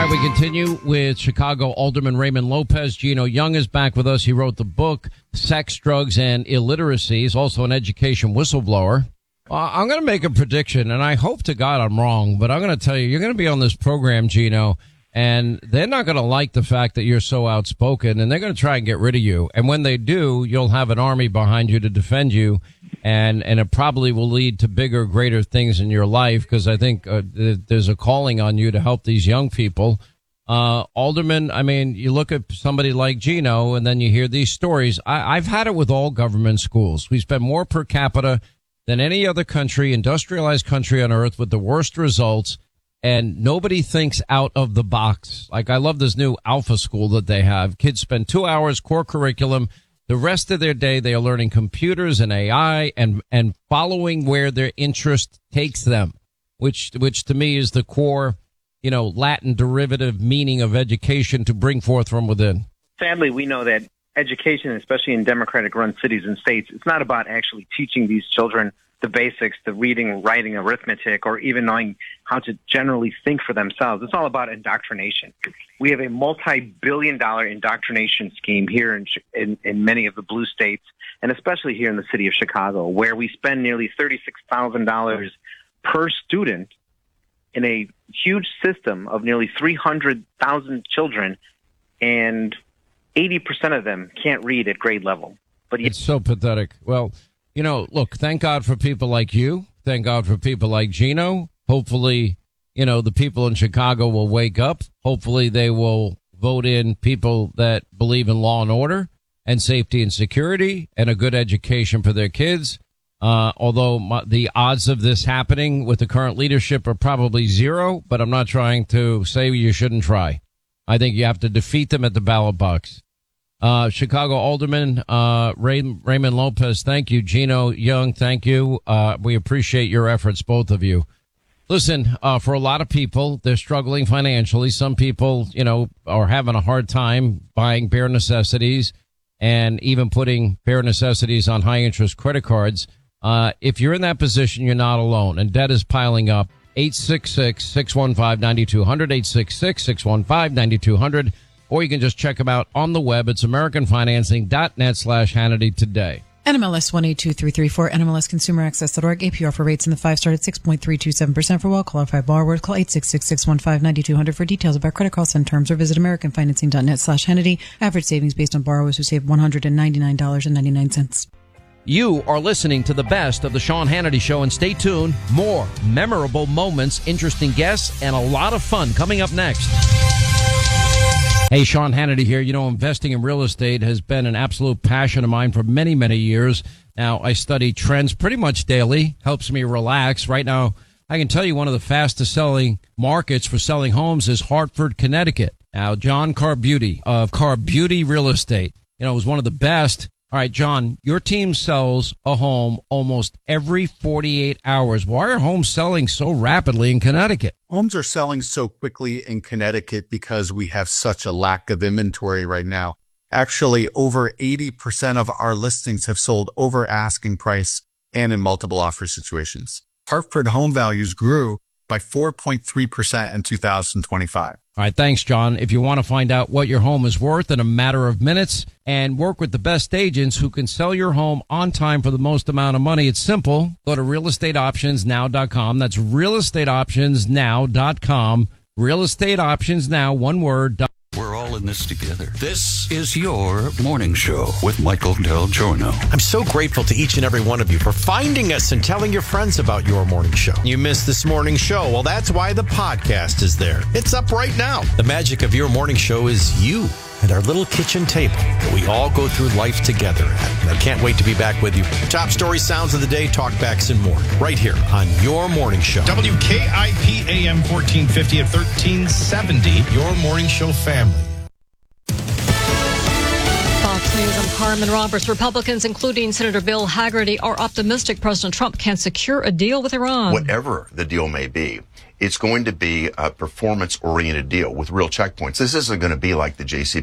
right, we continue with Chicago Alderman Raymond Lopez. Gino Young is back with us. He wrote the book, Sex, Drugs, and Illiteracy. He's also an education whistleblower. I'm going to make a prediction, and I hope to God I'm wrong, but I'm going to tell you, you're going to be on this program, Gino, and they're not going to like the fact that you're so outspoken, and they're going to try and get rid of you. And when they do, you'll have an army behind you to defend you, and it probably will lead to bigger, greater things in your life, because I think there's a calling on you to help these young people. Alderman, I mean, you look at somebody like Gino, and then you hear these stories. I've had it with all government schools. We spend more per capita than any other country, industrialized country on earth, with the worst results, and nobody thinks out of the box. Like, I love this new Alpha School that they have. Kids spend 2 hours, core curriculum. The rest of their day, they are learning computers and AI and following where their interest takes them, which to me is the core, Latin derivative meaning of education, to bring forth from within. Sadly, we know that education, especially in Democratic-run cities and states, it's not about actually teaching these children the basics, the reading, writing, arithmetic, or even knowing how to generally think for themselves. It's all about indoctrination. We have a multi-billion-dollar indoctrination scheme here in many of the blue states, and especially here in the city of Chicago, where we spend nearly $36,000 per student in a huge system of nearly 300,000 children, and 80% of them can't read at grade level. But it's so pathetic. Well, look, thank God for people like you. Thank God for people like Gino. Hopefully, the people in Chicago will wake up. Hopefully they will vote in people that believe in law and order and safety and security and a good education for their kids. Although the odds of this happening with the current leadership are probably zero, but I'm not trying to say you shouldn't try. I think you have to defeat them at the ballot box. Chicago Alderman Raymond Lopez, thank you. Gino Young, thank you. We appreciate your efforts, both of you. Listen, for a lot of people, they're struggling financially. Some people, are having a hard time buying bare necessities and even putting bare necessities on high interest credit cards. If you're in that position, you're not alone, and debt is piling up. 866-615-9200, 866-615-9200. Or you can just check them out on the web. It's AmericanFinancing.net/Hannity today. NMLS 182334, NMLSConsumerAccess.org. APR for rates in the 5-star at 6.327% for well-qualified borrowers. Call 866-615-9200 for details about credit costs and terms, or visit AmericanFinancing.net/Hannity. Average savings based on borrowers who save $199.99. You are listening to the best of the Sean Hannity Show, and stay tuned. More memorable moments, interesting guests, and a lot of fun coming up next. Hey, Sean Hannity here. Investing in real estate has been an absolute passion of mine for many, many years. Now, I study trends pretty much daily, helps me relax. Right now, I can tell you one of the fastest selling markets for selling homes is Hartford, Connecticut. Now, John Carbuty of Carbuty Real Estate, was one of the best. All right, John, your team sells a home almost every 48 hours. Why are homes selling so rapidly in Connecticut? Homes are selling so quickly in Connecticut because we have such a lack of inventory right now. Actually, over 80% of our listings have sold over asking price and in multiple offer situations. Hartford home values grew by 4.3% in 2025. All right, thanks, John. If you want to find out what your home is worth in a matter of minutes and work with the best agents who can sell your home on time for the most amount of money, it's simple. Go to realestateoptionsnow.com. That's realestateoptionsnow.com. Real Estate Options Now, one word. We're all in this together. This is your morning show with Michael Del Giorno. I'm so grateful to each and every one of you for finding us and telling your friends about your morning show. You missed this morning show? Well, that's why the podcast is there. It's up right now. The magic of your morning show is you and our little kitchen table that we all go through life together at. I can't wait to be back with you. Top story, sounds of the day, talkbacks, and more right here on your morning show. WKIP AM 1450 at 1370, your morning show family. Fox News, I'm Carmen Roberts. Republicans, including Senator Bill Hagerty, are optimistic President Trump can secure a deal with Iran. Whatever the deal may be, it's going to be a performance-oriented deal with real checkpoints. This isn't going to be like the J.C.